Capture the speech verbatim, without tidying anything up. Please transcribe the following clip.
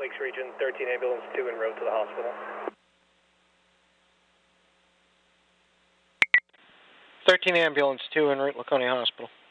Lakes Region, thirteen Ambulance two en route to the hospital. thirteen Ambulance two en route to Laconia Hospital.